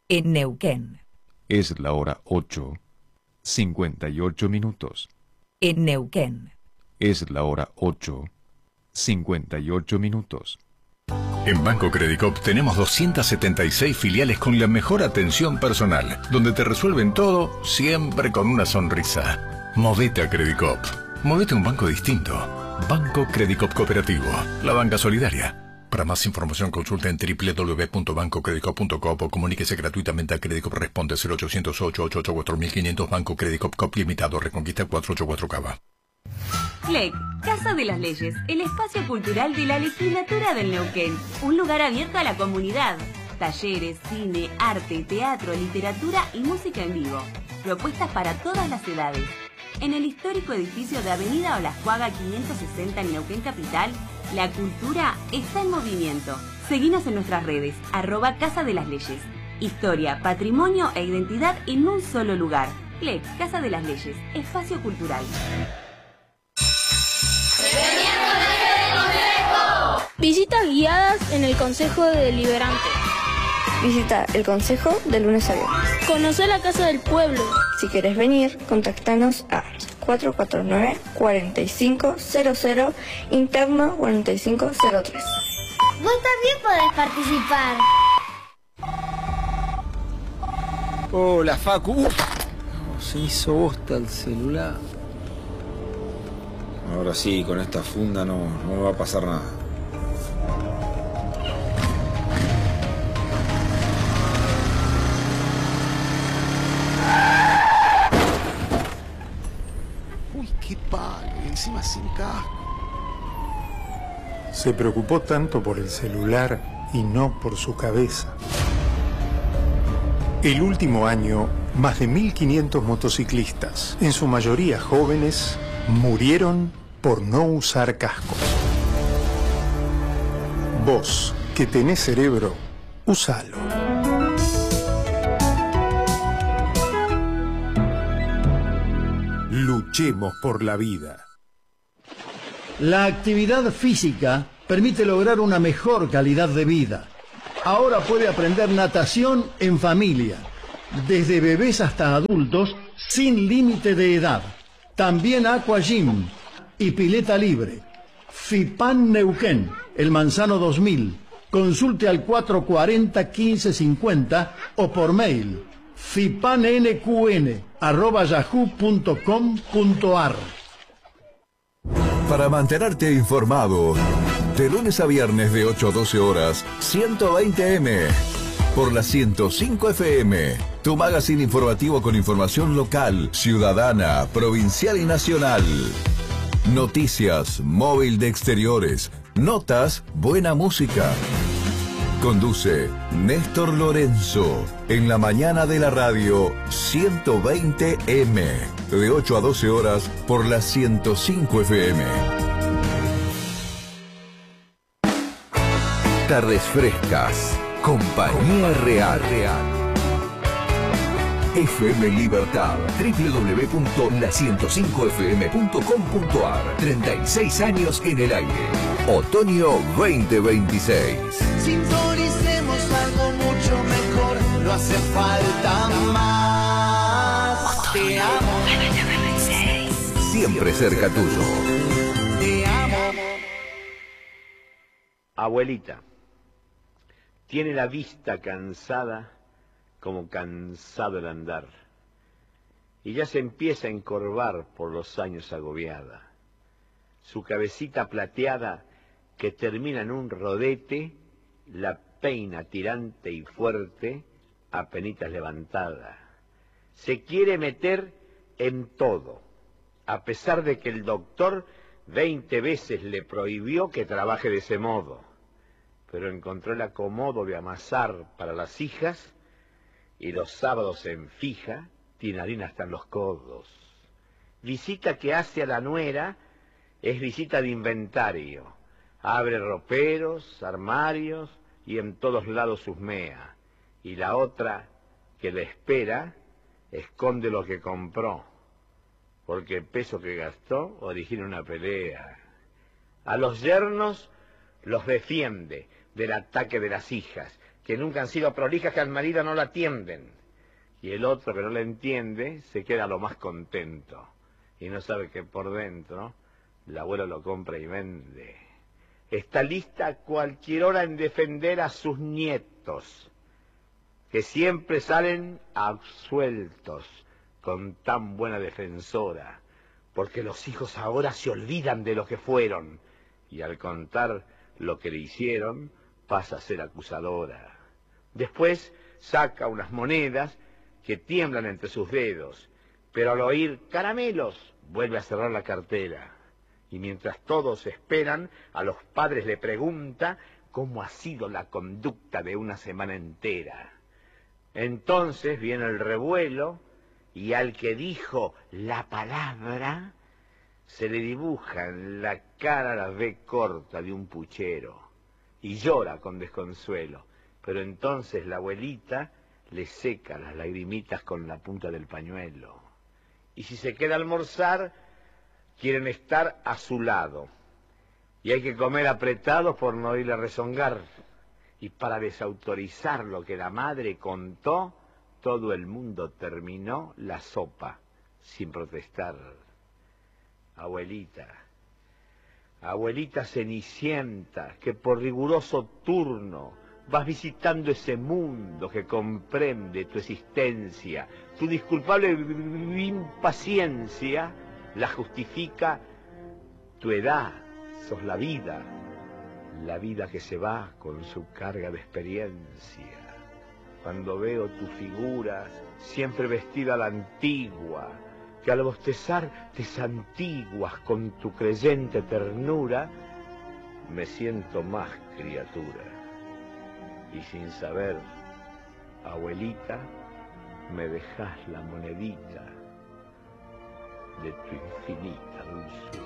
En Neuquén. Es la hora 8:58. En Neuquén. Es la hora 8:58. En Banco Credicop tenemos 276 filiales con la mejor atención personal, donde te resuelven todo siempre con una sonrisa. Movete a Credicop. Movete a un banco distinto. Banco Credicop Cooperativo. La banca solidaria. Para más información consulta en www.bancocredicop.com o comuníquese gratuitamente a Credicop Responde 0800-888-4500 Banco Credicop Cop Limitado Reconquista 484 Cava. CLEC, Casa de las Leyes, el espacio cultural de la legislatura del Neuquén. Un lugar abierto a la comunidad. Talleres, cine, arte, teatro, literatura y música en vivo. Propuestas para todas las edades. En el histórico edificio de Avenida Olascuaga 560 en Neuquén Capital, la cultura está en movimiento. Seguinos en nuestras redes, @Casa de las Leyes. Historia, patrimonio e identidad en un solo lugar. CLEC, Casa de las Leyes, espacio cultural. Visitas guiadas en el Consejo Deliberante. Visita el Consejo de lunes a viernes. Conocer la Casa del Pueblo. Si querés venir, contactanos a 449-4500, interno 4503. Vos también podés participar. Hola, Facu. Se hizo bosta el celular. Ahora sí, con esta funda no me va a pasar nada. Uy, qué palo, encima sin casco. Se preocupó tanto por el celular y no por su cabeza. El último año, más de 1.500 motociclistas, en su mayoría jóvenes, murieron por no usar cascos. Vos, que tenés cerebro, usalo. Luchemos por la vida. La actividad física permite lograr una mejor calidad de vida. Ahora puede aprender natación en familia, desde bebés hasta adultos, sin límite de edad. También aquagym y pileta libre. FIPAN Neuquén, El Manzano 2000. Consulte al 440-1550 o por mail fipanNQN@yahoo.com.ar. Para mantenerte informado, de lunes a viernes de 8 a 12 horas, 120M. Por la 105 FM, tu magazine informativo con información local, ciudadana, provincial y nacional. Noticias, móvil de exteriores, notas, buena música. Conduce Néstor Lorenzo, en la mañana de la radio 120M, de 8 a 12 horas por la 105 FM. Tardes frescas, Compañía Real. FM Libertad, www.la105fm.com.ar. 36 años en el aire. Otoño 2026. Sintonicemos algo mucho mejor, no hace falta más. Te amo. Siempre cerca tuyo. Te amo. Abuelita, tiene la vista cansada como cansado el andar, y ya se empieza a encorvar por los años agobiada. Su cabecita plateada, que termina en un rodete, la peina tirante y fuerte, apenitas levantada. Se quiere meter en todo, a pesar de que el doctor 20 veces le prohibió que trabaje de ese modo, pero encontró el acomodo de amasar para las hijas, y los sábados en fija tiene harina hasta en los codos. Visita que hace a la nuera es visita de inventario. Abre roperos, armarios y en todos lados husmea. Y la otra, que le espera, esconde lo que compró, porque el peso que gastó origina una pelea. A los yernos los defiende del ataque de las hijas, que nunca han sido prolijas, que al marido no la atienden. Y el otro que no la entiende se queda lo más contento y no sabe que por dentro el abuelo lo compra y vende. Está lista a cualquier hora en defender a sus nietos, que siempre salen absueltos con tan buena defensora, porque los hijos ahora se olvidan de lo que fueron y al contar lo que le hicieron pasa a ser acusadora. Después saca unas monedas que tiemblan entre sus dedos, pero al oír caramelos vuelve a cerrar la cartera. Y mientras todos esperan, a los padres le pregunta cómo ha sido la conducta de una semana entera. Entonces viene el revuelo y al que dijo la palabra se le dibuja en la cara la V corta de un puchero y llora con desconsuelo. Pero entonces la abuelita le seca las lagrimitas con la punta del pañuelo. Y si se queda a almorzar, quieren estar a su lado. Y hay que comer apretados por no oírle rezongar. Y para desautorizar lo que la madre contó, todo el mundo terminó la sopa sin protestar. Abuelita, abuelita cenicienta, que por riguroso turno vas visitando ese mundo que comprende tu existencia, tu disculpable impaciencia la justifica tu edad, sos la vida que se va con su carga de experiencia. Cuando veo tu figura, siempre vestida a la antigua, que al bostezar te santiguas con tu creyente ternura, me siento más criatura. Y sin saber, abuelita, me dejas la monedita de tu infinita dulzura.